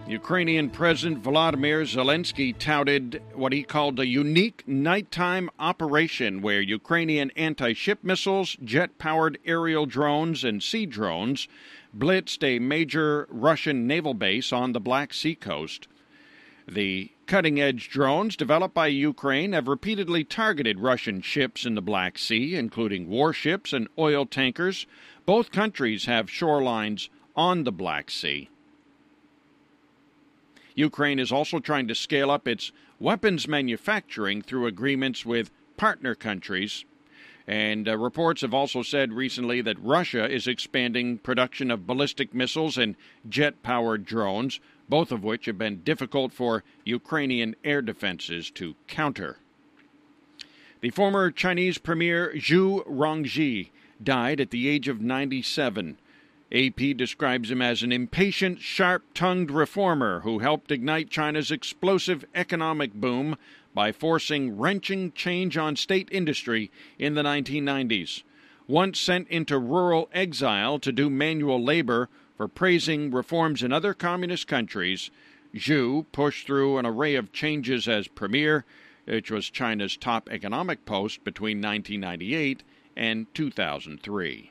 Ukrainian President Volodymyr Zelensky touted what he called a unique nighttime operation where Ukrainian anti-ship missiles, jet-powered aerial drones, and sea drones blitzed a major Russian naval base on the Black Sea coast. The cutting-edge drones developed by Ukraine have repeatedly targeted Russian ships in the Black Sea, including warships and oil tankers. Both countries have shorelines on the Black Sea. Ukraine is also trying to scale up its weapons manufacturing through agreements with partner countries. And reports have also said recently that Russia is expanding production of ballistic missiles and jet-powered drones, both of which have been difficult for Ukrainian air defenses to counter. The former Chinese Premier Zhu Rongji died at the age of 97. AP describes him as an impatient, sharp-tongued reformer who helped ignite China's explosive economic boom by forcing wrenching change on state industry in the 1990s. Once sent into rural exile to do manual labor for praising reforms in other communist countries, Zhu pushed through an array of changes as premier, which was China's top economic post between 1998 and 2003.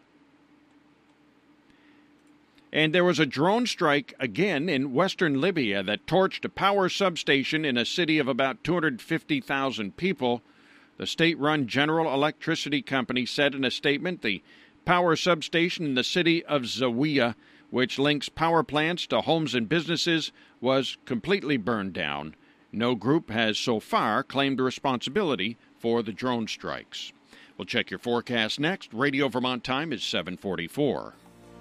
And there was a drone strike again in western Libya that torched a power substation in a city of about 250,000 people. The state-run General Electricity Company said in a statement the power substation in the city of Zawiya, which links power plants to homes and businesses, was completely burned down. No group has so far claimed responsibility for the drone strikes. We'll check your forecast next. Radio Vermont time is 7:44.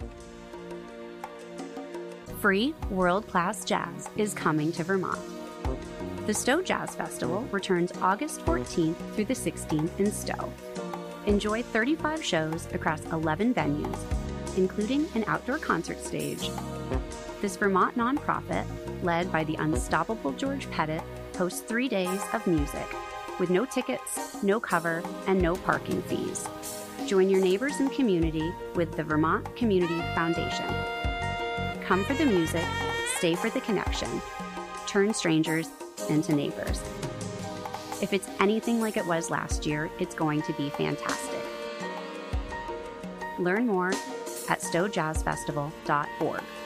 Free world-class jazz is coming to Vermont. The Stowe Jazz Festival returns August 14th through the 16th in Stowe. Enjoy 35 shows across 11 venues, including an outdoor concert stage. This Vermont nonprofit, led by the unstoppable George Pettit, hosts 3 days of music, with no tickets, no cover, and no parking fees. Join your neighbors and community with the Vermont Community Foundation. Come for the music, stay for the connection. Turn strangers into neighbors. If it's anything like it was last year, it's going to be fantastic. Learn more at stowejazzfestival.org.